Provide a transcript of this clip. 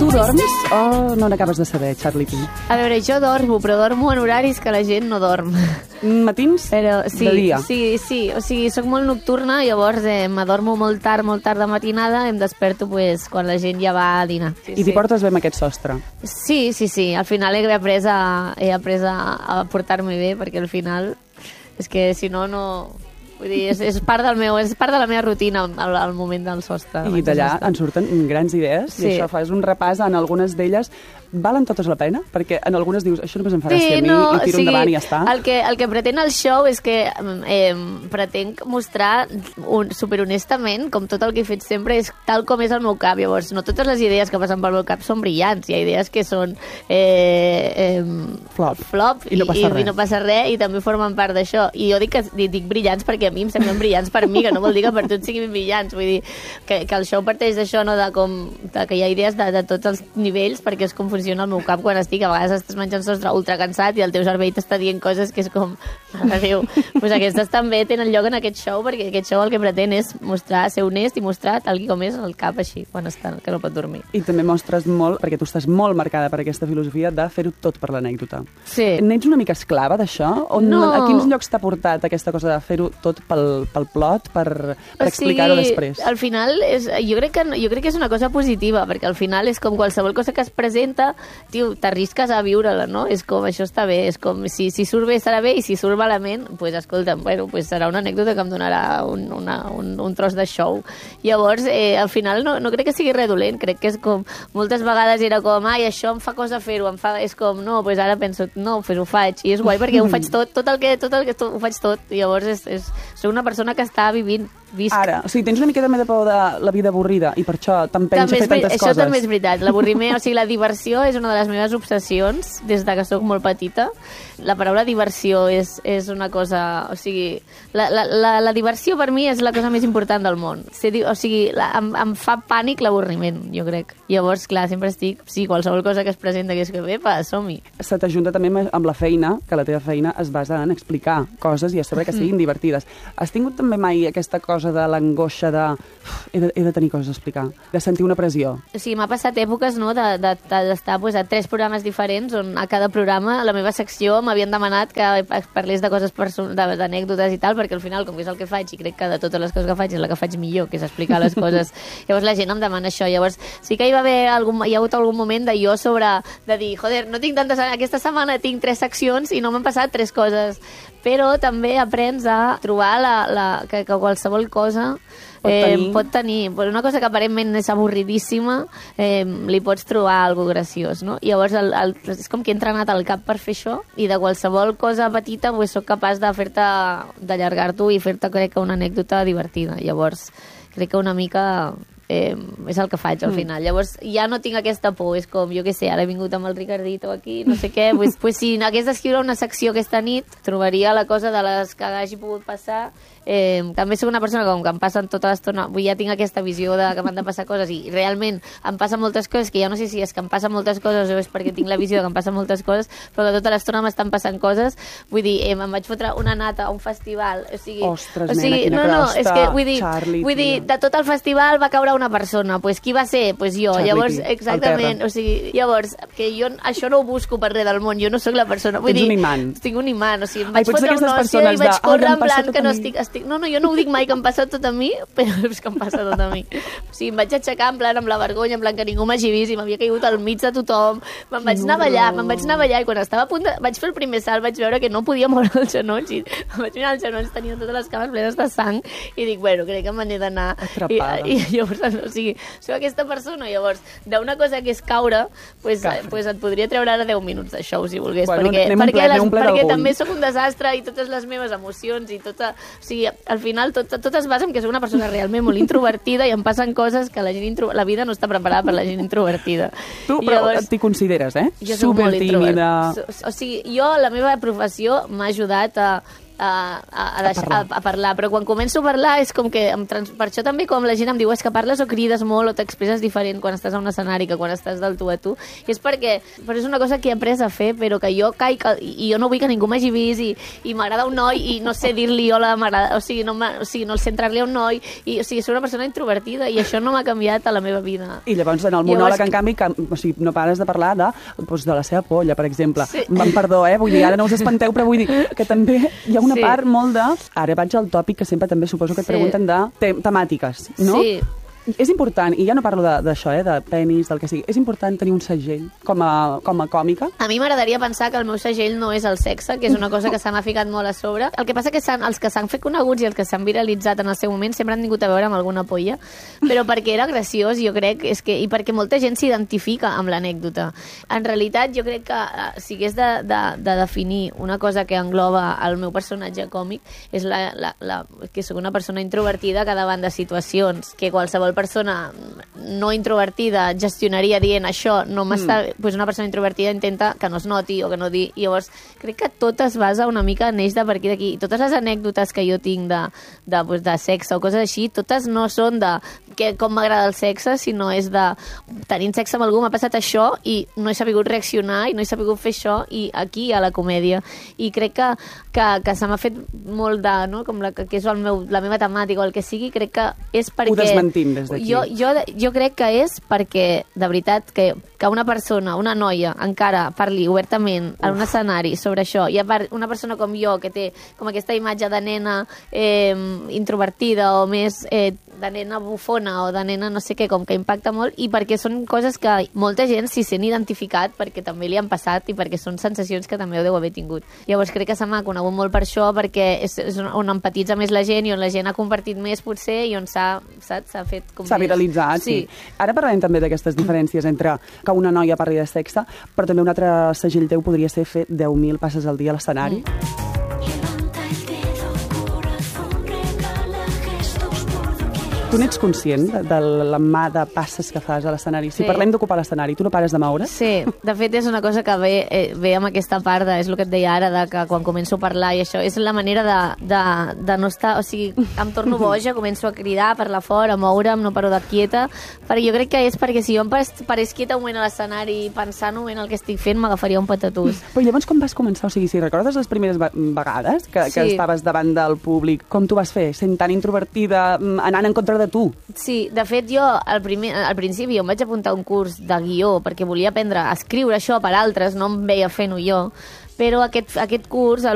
Tu dorms o no n'acabes de saber, Charlie P? A veure, jo dormo, però dormo en horaris que la gent no dorm. Matins? Però, sí, de dia? Sí. O sigui, soc molt nocturna, llavors m'adormo molt tard de matinada, em desperto pues, quan la gent ja va a dinar. Sí, I t'hi portes bé amb aquest sostre? Sí. Al final he après a portar-me bé, perquè al final és que si no, no... Vull dir, és part del meu, és part de la meva rutina al moment del sostre. I d'allà en surten grans idees, sí. I això fas un repàs en algunes d'elles. Valen totes la pena? Perquè en algunes dius, això només em fa gràcia a mi, i tiro endavant i ja està. El que pretén el show és que pretenc mostrar superhonestament, com tot el que he fet sempre, és tal com és el meu cap. Llavors, no totes les idees que passen pel meu cap són brillants. Hi ha idees que són flop i no passa res. I també formen part d'això. I jo dic brillants perquè a mi em semblen brillants per mi, que no vol dir que per tots siguin brillants. Vull dir que el show parteix d'això, no? Que hi ha idees de tots els nivells, perquè és com funciona el meu cap quan estic. A vegades estàs menjant sostre ultra cansat i el teu cervell t'està dient coses que és com, mare de Déu. Pues aquestes també tenen lloc en aquest show, perquè aquest show el que pretén és mostrar, ser honest i mostrar tal com és el cap així, quan està, que no pot dormir. I també mostres molt, perquè tu estàs molt marcada per aquesta filosofia de fer-ho tot per l'anècdota. Sí. N'ets una mica esclava d'això? No. A quins llocs t'ha portat aquesta cosa de fer-ho tot pel plot, per explicar-ho després? Al final, jo crec que és una cosa positiva, perquè al final és com qualsevol cosa que es presenta, tio, t'arrisques a viure-la, no? És com, això està bé, és com, si surt bé serà bé, i si surt malament, pues escolta'm, bueno, pues serà una anècdota que em donarà un tros de show. Llavors, al final no crec que sigui res dolent, crec que és com, moltes vegades era com, ai, això em fa cosa fer-ho, és com, no, pues ara penso, no, pues ho faig, i és guai perquè ho faig tot el que ho faig tot, i llavors soc una persona que està vivint, visc. Ara, o sigui, tens una mica també de por de la vida avorrida, i per això t'empenys a fer tantes coses. Això també és veritat, l'avorriment, o sigui, la diversió és una de les meves obsessions des de que sóc molt petita. La paraula diversió és una cosa... O sigui, la diversió per mi és la cosa més important del món. O sigui, em fa pànic l'avorriment, jo crec. Llavors, clar, sempre estic... Sí, qualsevol cosa que es presenta que és que bé, som-hi. Se t'ajunta també amb la feina, que la teva feina es basa en explicar coses i a sobre que siguin divertides. Has tingut també mai aquesta cosa de l'angoixa de... He de tenir coses a explicar, de sentir una pressió? O sigui, m'ha passat èpoques, no?, d'estar pues, a 3 programes diferents, on a cada programa, a la meva secció, m'havien demanat que parlés de coses d'anècdotes i tal, perquè al final, com que és el que faig, i crec que de totes les coses que faig és la que faig millor, que és explicar les coses, llavors la gent em demana això. Llavors sí que hi ha hagut algun moment de jo de dir, joder, no tinc tantes... Aquesta setmana tinc 3 seccions i no m'han passat 3 coses. Però també aprens a trobar que qualsevol cosa pot tenir. Una cosa que aparentment és avorridíssima, li pots trobar alguna graciós, no? I llavors és com que he entrenat el cap per fer això, i de qualsevol cosa petita pues, soc capaç d'allargar-t'ho i fer-te, crec que, una anècdota divertida. Llavors crec que una mica... és el que faig al final. Llavors ja no tinc aquesta por, és com, jo què sé, ara he vingut amb el Ricardito aquí, no sé què, pues si hagués d'escriure una secció aquesta nit, trobaria la cosa de les que hagi pogut passar. També soc una persona com que em passen tota l'estona, ja tinc aquesta visió de que m'han de passar coses, i realment em passen moltes coses, que ja no sé si és que em passen moltes coses o és perquè tinc la visió de que em passen moltes coses, però que tota l'estona m'estan passant coses. Vull dir, em vaig fotre una nata a un festival, o sigui... Ostres, nena, quina crosta, és que, vull dir, de tot el festival va caure una persona, pues qui va ser? Pues jo. Charlie, llavors, exactament, o sigui, llavors, que jo això no ho busco per res del món, jo no sóc la persona, vull dir... Tens un imant. Tinc un imant, o sigui, em vaig fotre una hòstia i vaig córrer en plan que no estic... No, jo no ho dic mai que em passa tot a mi, però és que em passa tot a mi. O sigui, em vaig aixecar en plan amb la vergonya, en plan que ningú m'hagi vist i m'havia caigut al mig de tothom. Me'n vaig anar a ballar i quan estava a punt vaig fer el primer salt, vaig veure que no podia moure els genolls i em vaig mirar els genolls, tenia totes les cames plenes de sang i dic, bueno, crec que me n'he d'anar. I llavors, o sigui, soc aquesta persona, llavors, d'una cosa que és caure, pues et podria treure ara 10 minuts de show, si volgués, perquè també sóc un desastre i totes les meves emocions i tota... O sigui, al final tot es basa en que soc una persona realment molt introvertida i em passen coses que la vida no està preparada per la gent introvertida. Tu, però t'hi consideres, Jo soc molt tímida. O sigui, la meva professió m'ha ajudat a a parlar. Però quan començo a parlar és com que... Per això també com la gent em diu és que parles o crides molt o t'expresses diferent quan estàs a un escenari que quan estàs del tu a tu. I és perquè és una cosa que he après a fer, però que jo caic i jo no vull que ningú m'hagi vist i m'agrada un noi i no sé dir-li hola, m'agrada, o sigui, no sé entrar-li a un noi, i, o sigui, soc una persona introvertida i això no m'ha canviat a la meva vida. I llavors en el monòleg, en canvi, o sigui, no pares de parlar de la seva polla, per exemple. Sí. Perdó, vull dir, ara no us espanteu, però vull dir que també hi ha una part molt de... Ara vaig al tòpic que sempre també suposo que et pregunten de temàtiques, no? Sí. És important, i ja no parlo d'això, de penis, del que sigui, és important tenir un segell com a còmica? A mi m'agradaria pensar que el meu segell no és el sexe, que és una cosa que se m'ha ficat molt a sobre. El que passa que els que s'han fet coneguts i els que s'han viralitzat en el seu moment sempre han tingut a veure amb alguna polla, però perquè era graciós, jo crec, i perquè molta gent s'identifica amb l'anècdota. En realitat, jo crec que si hagués de definir una cosa que engloba el meu personatge còmic és que sóc una persona introvertida que davant de situacions que qualsevol persona no introvertida gestionaria dient això no m'està... Pues una persona introvertida intenta que no es noti o que no digui. I llavors crec que tot es basa una mica en eix de per aquí d'aquí. I totes les anècdotes que jo tinc de sexe o coses així, totes no són de com m'agrada el sexe, sinó és de tenint sexe amb algú m'ha passat això i no he sabut reaccionar i no he sabut fer això i aquí hi ha la comèdia. I crec que se m'ha fet molt de... No? Com que és la meva temàtica o el que sigui, crec que és perquè... Ho desmentim des d'aquí. Jo crec que és perquè, de veritat, que una persona, una noia, encara parli obertament en un escenari sobre això, i a part una persona com jo, que té com aquesta imatge de nena introvertida o més de nena bufona o de nena no sé què, com que impacta molt, i perquè són coses que molta gent s'hi sent identificat perquè també li han passat i perquè són sensacions que també ho deu haver tingut. Llavors crec que se m'ha conegut molt per això, perquè és on empatitza més la gent i on la gent ha compartit més potser i on s'ha fet com s'ha viralitzat, sí. Ara parlarem també d'aquestes diferències entre que una noia parli de sexe, però també un altre segell teu podria ser fer 10.000 passes al dia a l'escenari. Tu n'ets conscient de la mà de passes que fas a l'escenari? Si parlem d'ocupar l'escenari, tu no pares de moure? Sí, de fet és una cosa que ve amb aquesta part, és el que et deia ara, de que quan començo a parlar i això, és la manera de no estar... O sigui, em torno boja, començo a cridar, a parlar fort, a moure'm, no paro de quieta, però jo crec que és perquè si jo em parés quieta un moment a l'escenari pensant un moment el que estic fent, m'agafaria un patatús. Però llavors com vas començar? O sigui, si recordes les primeres vegades que estaves davant del públic, com t'ho vas fer? Sent tan introvertida, anant en contra de tu? Sí, de fet jo al principi em vaig apuntar a un curs de guió perquè volia aprendre a escriure això per altres, no em veia fent-ho jo, però aquest curs